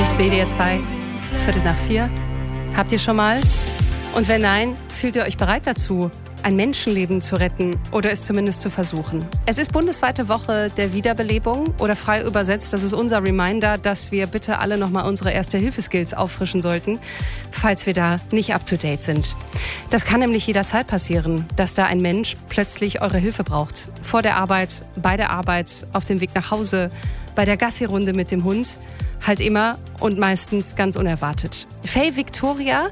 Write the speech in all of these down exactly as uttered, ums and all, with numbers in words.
Ist W D R zwei, Viertel nach vier. Habt ihr schon mal? Und wenn nein, fühlt ihr euch bereit dazu, ein Menschenleben zu retten oder es zumindest zu versuchen? Es ist bundesweite Woche der Wiederbelebung oder frei übersetzt, das ist unser Reminder, dass wir bitte alle nochmal unsere Erste-Hilfe-Skills auffrischen sollten, falls wir da nicht up-to-date sind. Das kann nämlich jederzeit passieren, dass da ein Mensch plötzlich eure Hilfe braucht. Vor der Arbeit, bei der Arbeit, auf dem Weg nach Hause, bei der Gassi-Runde mit dem Hund. Halt immer und meistens ganz unerwartet. Faye Victoria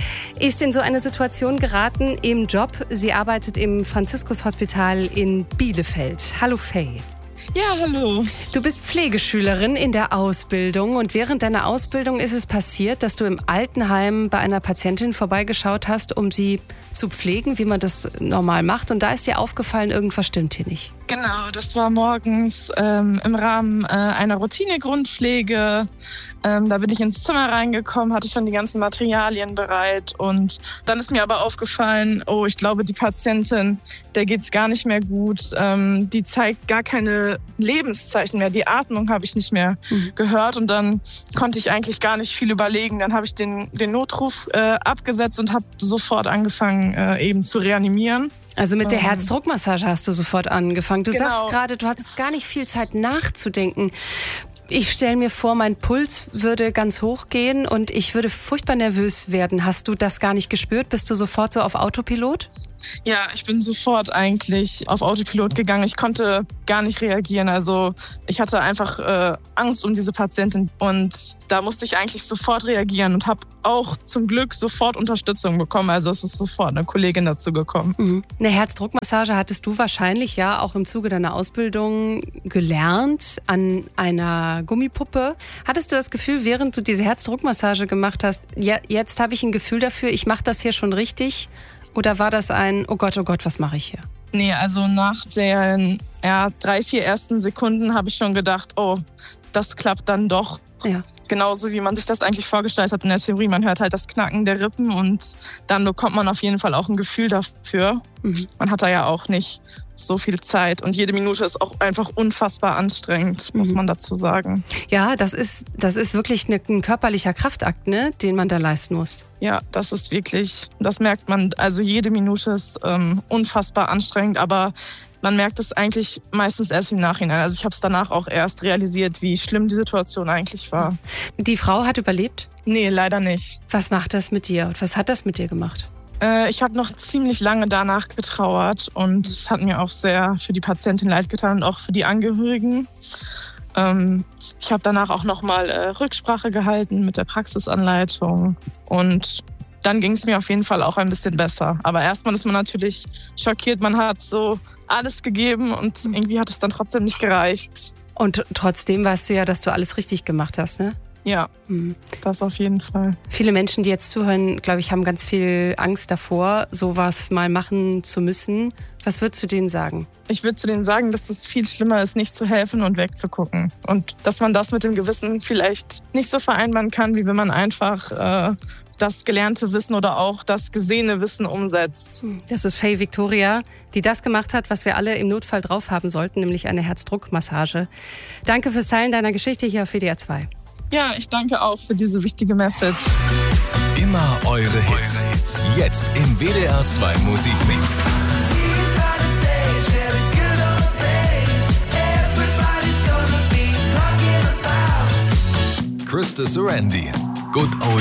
ist in so eine Situation geraten im Job. Sie arbeitet im Franziskus-Hospital in Bielefeld. Hallo Faye. Ja, hallo. Du bist Pflegeschülerin in der Ausbildung und während deiner Ausbildung ist es passiert, dass du im Altenheim bei einer Patientin vorbeigeschaut hast, um sie zu pflegen, wie man das normal macht. Und da ist dir aufgefallen, irgendwas stimmt hier nicht. Genau, das war morgens ähm, im Rahmen äh, einer Routine-Grundpflege. Ähm, da bin ich ins Zimmer reingekommen, hatte schon die ganzen Materialien bereit. Und dann ist mir aber aufgefallen, oh, ich glaube, die Patientin, der geht's gar nicht mehr gut. Ähm, die zeigt gar keine Lebenszeichen mehr. Die Atmung habe ich nicht mehr mhm. gehört. Und dann konnte ich eigentlich gar nicht viel überlegen. Dann habe ich den, den Notruf äh, abgesetzt und habe sofort angefangen, äh, eben zu reanimieren. Also mit der Herzdruckmassage hast du sofort angefangen. Du genau. sagst gerade, du hattest gar nicht viel Zeit nachzudenken. Ich stelle mir vor, mein Puls würde ganz hoch gehen und ich würde furchtbar nervös werden. Hast du das gar nicht gespürt? Bist du sofort so auf Autopilot? Ja, ich bin sofort eigentlich auf Autopilot gegangen. Ich konnte gar nicht reagieren. Also ich hatte einfach äh, Angst um diese Patientin und da musste ich eigentlich sofort reagieren und habe auch zum Glück sofort Unterstützung bekommen. Also es ist sofort eine Kollegin dazu gekommen. Mhm. Eine Herzdruckmassage hattest du wahrscheinlich ja auch im Zuge deiner Ausbildung gelernt an einer Gummipuppe. Hattest du das Gefühl, während du diese Herzdruckmassage gemacht hast, ja, jetzt habe ich ein Gefühl dafür, ich mache das hier schon richtig? Oder war das ein, oh Gott, oh Gott, was mache ich hier? Nee, also nach den ja, drei, vier ersten Sekunden habe ich schon gedacht, oh, das klappt dann doch. Ja. Genauso wie man sich das eigentlich vorgestellt hat in der Theorie. Man hört halt das Knacken der Rippen und dann bekommt man auf jeden Fall auch ein Gefühl dafür. Mhm. Man hat da ja auch nicht so viel Zeit und jede Minute ist auch einfach unfassbar anstrengend, muss mhm. man dazu sagen. Ja, das ist, das ist wirklich eine, ein körperlicher Kraftakt, ne, den man da leisten muss. Ja, das ist wirklich, das merkt man, also jede Minute ist ähm, unfassbar anstrengend, aber man merkt es eigentlich meistens erst im Nachhinein. Also ich habe es danach auch erst realisiert, wie schlimm die Situation eigentlich war. Die Frau hat überlebt? Nee, leider nicht. Was macht das mit dir? Was hat das mit dir gemacht? Äh, ich habe noch ziemlich lange danach getrauert und es hat mir auch sehr für die Patientin leid getan und auch für die Angehörigen. Ähm, ich habe danach auch nochmal äh, Rücksprache gehalten mit der Praxisanleitung und dann ging es mir auf jeden Fall auch ein bisschen besser. Aber erstmal ist man natürlich schockiert. Man hat so alles gegeben und irgendwie hat es dann trotzdem nicht gereicht. Und trotzdem weißt du ja, dass du alles richtig gemacht hast, ne? Ja, mhm. das auf jeden Fall. Viele Menschen, die jetzt zuhören, glaube ich, haben ganz viel Angst davor, sowas mal machen zu müssen. Was würdest du denen sagen? Ich würde zu denen sagen, dass es viel schlimmer ist, nicht zu helfen und wegzugucken. Und dass man das mit dem Gewissen vielleicht nicht so vereinbaren kann, wie wenn man einfach äh, das gelernte Wissen oder auch das gesehene Wissen umsetzt. Das ist Faye Victoria, die das gemacht hat, was wir alle im Notfall drauf haben sollten, nämlich eine Herzdruckmassage. Danke fürs Teilen deiner Geschichte hier auf W D R zwei. Ja, ich danke auch für diese wichtige Message. Immer eure Hits. Jetzt im W D R zwei Musikmix. Krista Sorandi. Good Old